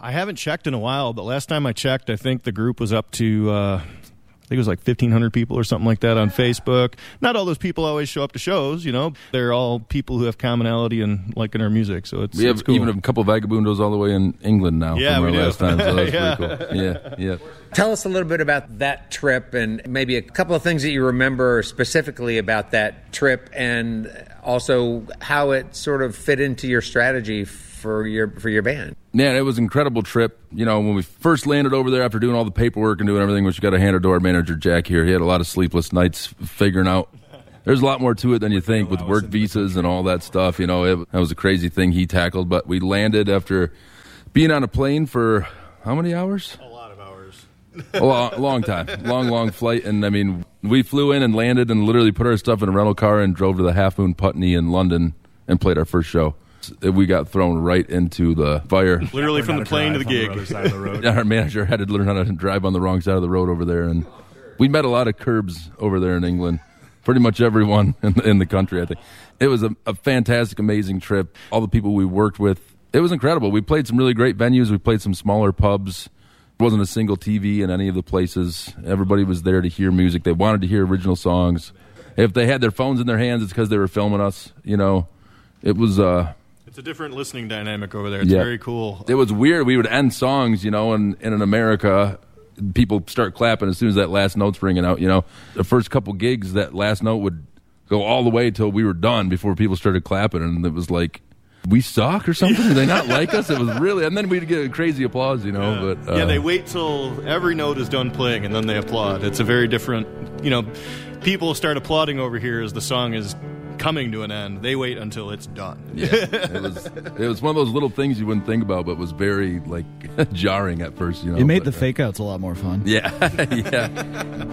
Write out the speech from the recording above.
I haven't checked in a while, but last time I checked, I think the group was up to, I think it was like 1,500 people or something like that on Facebook. Not all those people always show up to shows, you know. They're all people who have commonality and liking our music, so it's We have it's cool. even a couple of Vagabundos all the way in England now Yeah, from our we do. last time, so that's Yeah. pretty cool. Yeah. Tell us a little bit about that trip and maybe a couple of things that you remember specifically about that trip and also how it sort of fit into your strategy for your band. Man, it was an incredible trip. You know, when we first landed over there after doing all the paperwork and doing everything, which you got to hand it to our manager, Jack, here. He had a lot of sleepless nights figuring out. There's a lot more to it than you think with work visas and all that stuff. You know, that was a crazy thing he tackled. But we landed after being on a plane for how many hours? A lot of hours. A long time. Long flight. And, I mean, we flew in and landed and literally put our stuff in a rental car and drove to the Half Moon Putney in London and played our first show. We got thrown right into the fire. Literally from the plane to the gig. Our manager had to learn how to drive on the wrong side of the road over there. And we met a lot of Curbs over there in England. Pretty much everyone in the country, I think. It was a fantastic, amazing trip. All the people we worked with, it was incredible. We played some really great venues. We played some smaller pubs. There wasn't a single TV in any of the places. Everybody was there to hear music. They wanted to hear original songs. If they had their phones in their hands, it's because they were filming us. You know, it was... It's a different listening dynamic over there. It's very cool. It was weird. We would end songs, you know, and in America, people start clapping as soon as that last note's ringing out, you know. The first couple gigs, that last note would go all the way till we were done before people started clapping, and it was like, we suck or something? Do they not like us? It was really... And then we'd get crazy applause, you know. Yeah. But they wait till every note is done playing, and then they applaud. It's a very different... You know, people start applauding over here as the song is coming to an end. They wait until it's done. Yeah, it was one of those little things you wouldn't think about, but was very, like, jarring at first, you know. It made the fake outs a lot more fun. Yeah, yeah.